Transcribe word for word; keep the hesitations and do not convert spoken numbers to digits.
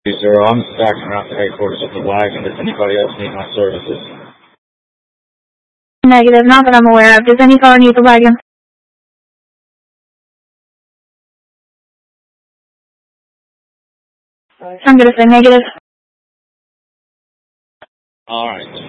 Zero, I'm backing around to headquarters with the wagon. Does anybody else need my services? Negative, not that I'm aware of. Does any car need the wagon? I'm gonna say negative. Alright.